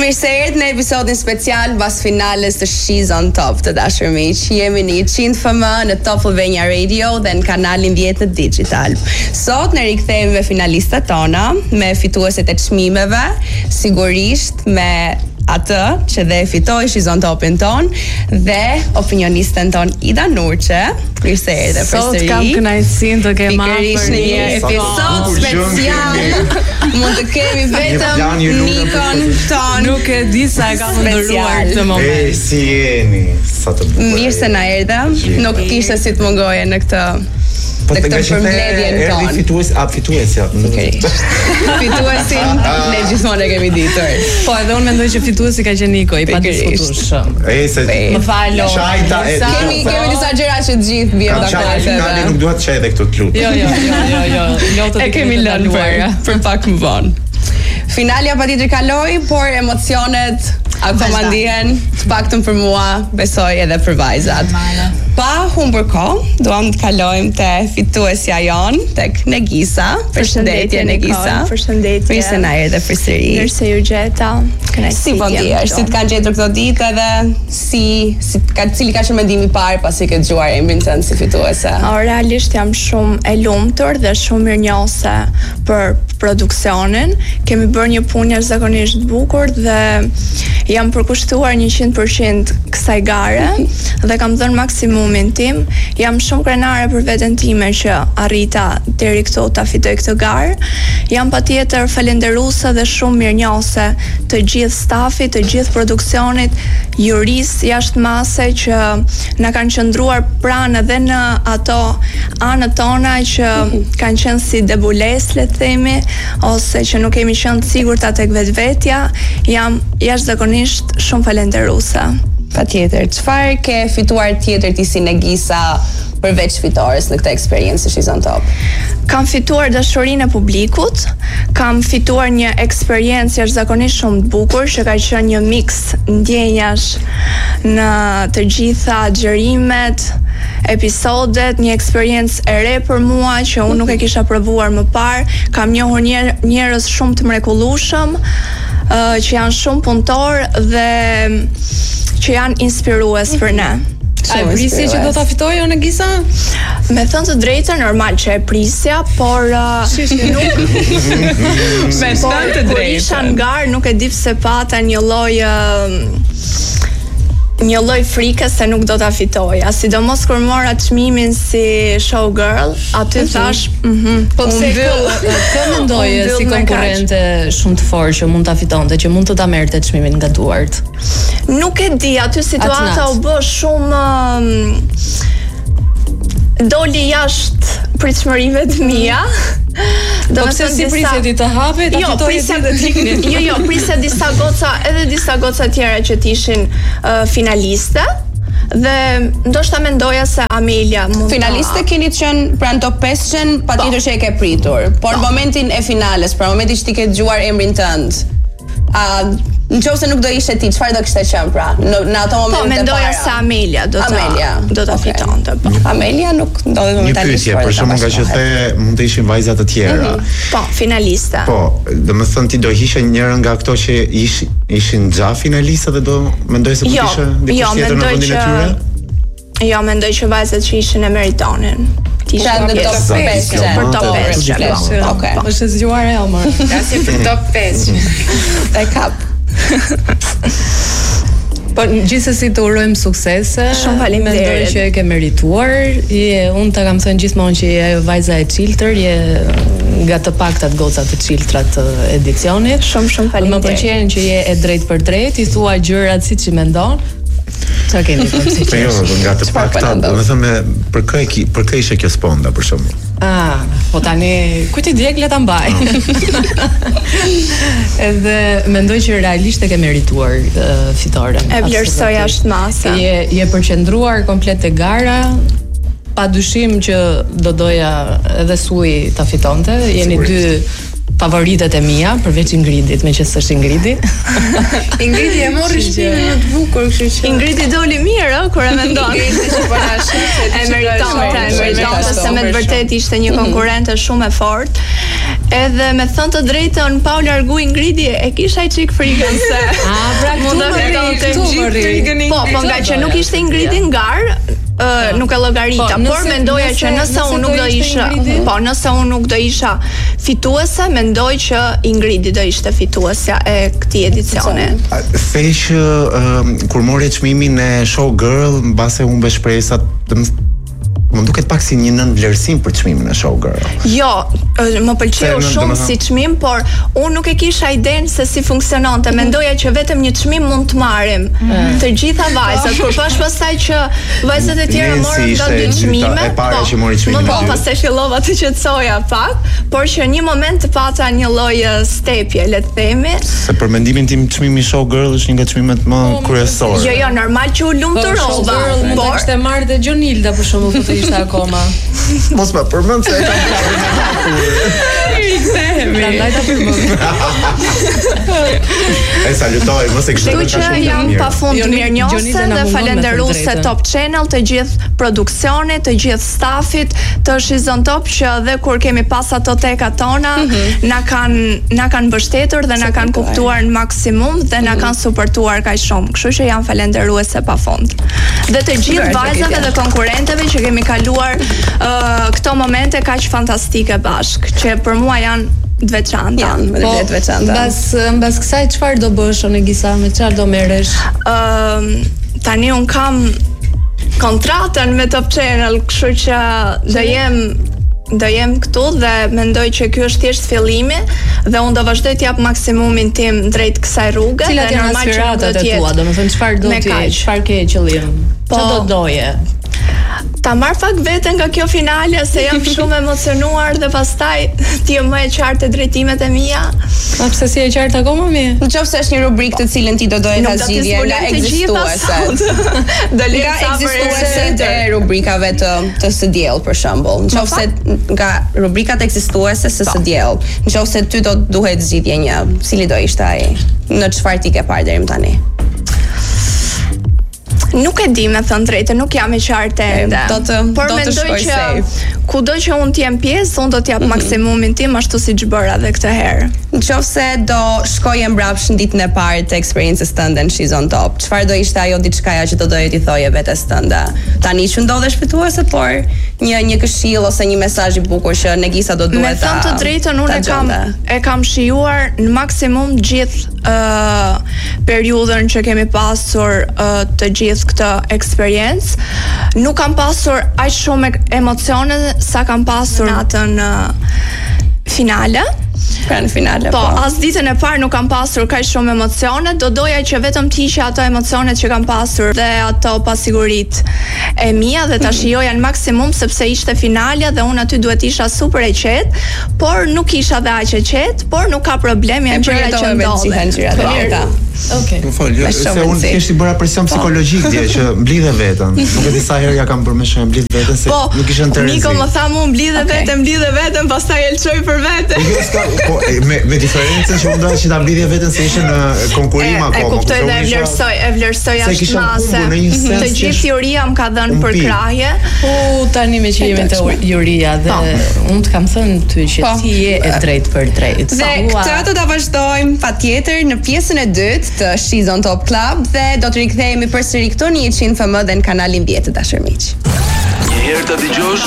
Mirë se erdhët në episodin special pas finales të She's on Top të dashur miq. Jemi në 100 FM në Top Albania Radio dhe në kanalin 10 digital. Sot ne rikthehemi me finalistat tona, me fituesit e çmimeve, sigurisht me atë që dhe fitoi She's on Topin ton dhe opinionisten ton Ida Nurçe. Mirë se erdhe përsëri. Sot kam kënaqësinë të kem marrë në një episod special. Mund të kemi vetëm Nikon ton. Nuk e di sa e kam ndëruar këtë moment. Si jeni? Sa të bukur. Mirë se na erdhe. Nuk kishte si të mungoje në këtë të këtë përmbledhjen tonë. Fituesja. Fituesin ne gjithmonë e kemi ditur. Po edhe unë mendoj që fituesi ka qenë Niko, i pa diskutueshëm. Më falo. Kemi disa gjëra që të gjithë bien dakord. Finali nuk dua të çaj edhe këtë lut. Jo. Lotët e kemi lënë për pak më vonë. Finalja patjetër kaloi, por emocionet akoma ndihen, të paktën për mua, besoj edhe për vajzat. Pa humbur kohë, duam të kalojmë te fituesja jon, tek Negisa. Përshëndetje Negisa. Përshëndetje. Mirë se na erdhe përsëri. Mirë se ju gjeta. Si po ndihesh? Si të kanë gjetur këto ditë edhe cili ka qenë mendimi i parë pasi ke dëgjuar emrin tënd si fituese? Realisht jam shumë e lumtur dhe shumë mirënjohëse për produksionin. Kemi bërë një punë jashtëzakonisht bukur dhe jam përkushtuar 100% kësaj gare dhe kam dhënë maksimumin tim. Jam shumë krenare për veten time që arrita deri këtu ta fitoj këtë garë. Jam patjetër falënderuese dhe shumë mirënjohëse të gjithë stafit, të gjithë produksionit, juristë jashtë mase që na kanë qëndruar pranë edhe në ato anët tona që kanë qenë si debules, le të themi, ose që nuk kemi qenë të sigurta tek vetvetja. Jam jashtëzakonisht shumë falënderuese. Patjetër. Çfarë ke fituar tjetër ti si Negisa përveç fitores në këtë eksperiencë She's on Top? Kam fituar dashurinë e publikut, kam fituar një eksperiencë jashtëzakonisht shumë të bukur që ka qenë një mix ndjenjash në të gjitha xhirimet, episodet, një eksperiencë e re për mua që unë nuk e kisha provuar më parë. Kam njohur njerëz shumë të mrekullueshëm, që janë shumë punëtor dhe që janë inspirues për ne. A e prisje që do ta fitojë Negisa? Me thënë të drejtën, normal që e prisja, por nuk me thënë të drejtën. Isha në garë, nuk e di pse pata një lloj frike se nuk do ta fitoja, sidomos kur mora çmimin si showgirl, aty thash, po pse kë mendoje si konkurrente shumë të fortë që mund ta fitonte, që mund të ta merrte çmimin nga duart? Nuk e di, aty situata u bë shumë doli jashtë pritshmërive të mia. Po pse si prisje ti të hapet, ta fitoje ti dhe tikni? Jo, prisja disa goca tjera që t'ishin finaliste. Dhe ndoshta mendoja se Amelia mund finaliste keni qenë pranë top 500, patjetër që e ke pritur. Por në momentin e finales, pra momentin që ti ke dëgjuar emrin tënd, nëse nuk do ishte ti, çfarë do kishte qenë pra? Në ato momente po mendoja se Amelia do ta fitonte. Amelia nuk ndodhet momentalisht. Një pyetje, për shembull, nga që the mund të ishin vajza të tjera. Po, finaliste. Po, domethënë ti do hishe njërin nga ato që ishin xa finalistë dhe do mendoj se do të ishte dikush tjetër në vendin e tyre? Jo, mendoj që vajzat që ishin e meritonin. Isha në top 500. Për top 500. Okej. Është zgjuar emër. Kasi për top 500. E kap. Po gjithsesi të urojmë suksese. Shumë faleminderit. Mendoj që e ke merituar. Unë ta kam thënë gjithmonë që je vajza e çiltër, je nga të paktat goca të çiltra të edicionit. Shumë faleminderit. Më pëlqen që je e drejtë për drejtë, i thua gjërat siç i mendon. Çka kemi për si që? Jo, nga të pakta, domethënë për kë ishte kjo sponda për shembull? Po tani kujt i djeg le ta mbaj. Edhe mendoj që realisht e ke merituar fitoren. E vlerësoj jashtë mase. Je përqendruar komplet te gara. Padyshim që do doja edhe Sui ta fitonte. Jeni dy favoritet e mia, përveç Ingridit, me që s'është Ingridi. Ingridi e morri shpinën më të bukur, kështu që Ingridi doli mirë, kur e mendon. Ingridi që po na shih, e meritonte, se me të vërtetë ishte një konkurrente shumë e fortë. Edhe me thënë të drejtën, pa u largu Ingridi e kisha i çik frikën se. Pra mund të fitonte frikën. Po, nga që nuk ishte Ingridi ngar, nuk e llogarita, por mendoja që nëse unë nuk do isha, nëse unë nuk do isha fituese, mendoj që Ingridi do ishte fituesja e këtij edicioni. Thej që kur mori çmimin e Showgirl, mbase humbe shpresat, më duket pak si një nënvlerësim për çmimin e Showgirl. Jo, më pëlqeu shumë si çmim, por unë nuk e kisha idenë se si funksiononte. Mendoja që vetëm një çmim mund të marrim. Të gjitha vajzat, kur pash pastaj që vajzat e tjera morën nga 2 çmime. E para që mori çmimin. Po, pastaj fillova të qetësoja pak, por që një moment të pata një lloj stepje, le të themi. Se për mendimin tim çmimi Showgirl është një nga çmimet më kryesorë. Jo, normal që u lumturova, por kishte marrë dhe Gjonilda për shembull të ishte akoma. Mos më përmend se e kam Prandaj ta përmend. E salutoj, mos e kështu. Kështu që jam pafund mirënjohëse dhe falenderuese Top Channel, të gjithë produksionit, të gjithë stafit të Shizon Top që dhe kur kemi pas ato tekat tona, na kanë mbështetur dhe na kanë kuptuar në maksimum dhe na kanë suportuar kaq shumë. Kështu që jam falenderuese pafund. Dhe të gjithë vajzave dhe konkurrentëve që kemi kaluar këto momente kaq fantastike bashk, që për mua janë të veçanta. Të veçanta. Mbas kësaj çfarë do bësh Onegisa, me çfarë do merresh? Tani un kam kontratën me Top Channel, kështu që do jem këtu dhe mendoj që ky është thjesht fillimi dhe unë do vazhdoj të jap maksimumin tim drejt kësaj rruge. Cilat janë aspiratat e tua? Domethënë çfarë ke qëllim? Çfarë do doje? Ta marr fakt veten nga kjo finale se jam shumë emocionuar dhe pastaj ti je më e qartë te drejtimet e mia. A pse si e qartë akoma mi? Nëse është një rubrikë të cilën ti do doje ta zgjidhje nga ekzistuese. Do nga ekzistuese të rubrikave të së diell për shembull. Nëse nga rubrikat ekzistuese së diell. Nëse ty do duhet zgjidhje një, cili do ishte ai? Në çfarë ti ke parë deri më tani? Nuk e di me thënë drejtë, nuk jam e qartë ende. Por mendoj që kudo që unë t'jem pjesë, unë do t'jap maksimumin tim ashtu siç bëra edhe këtë herë. Nëse do shkoje mbrapsht në ditën e parë të eksperiencës tënde në Shizon Top, çfarë do ishte ajo diçkaja që do doje t'i thoje vetes tënde? Tani që ndodhesh fituese, por një këshill ose një mesazh i bukur që Negisa do duhet ta. Me thënë të drejtën, unë e kam shijuar në maksimum gjithë periudhën që kemi pasur të gjithë këtë eksperiencë. Nuk kam pasur aq shumë emocione sa kam pasur natën finale. Pra në finale, po. As ditën e parë nuk kam pasur kaq shumë emocione, do doja që vetëm të hiqja ato emocionet që kam pasur dhe ato pasiguritë e mia dhe ta shijoja në maksimum sepse ishte finalja dhe unë aty duhet isha super e qetë, por nuk isha dhe aq e qetë, por nuk ka problem, janë gjëra që ndodhen. Okej. Më fal, se unë thjesht i bëra presion psikologjik dje që mblidhe veten. Nuk e di sa herë ja kam përmeshur mblidh veten se nuk ishte interes. Niko më tha mua mblidhe veten, pastaj e lçoj për veten. Po me diferencën që unë doja që ta mblidhje veten se ishte në konkurim akoma. E kuptoj dhe e vlerësoj ashtu mase. Të gjithë juria më ka dhënë për krahje. Tani me që jemi te juria dhe unë të kam thënë ty që ti je e drejtë për drejtë. Dhe këtë do ta vazhdojmë patjetër në pjesën e dytë të Shizon Top Club dhe do të rikthehemi përsëri këtu në 100 FM dhe në kanalin 10 të Dashur Miq. Një herë ta dëgjosh,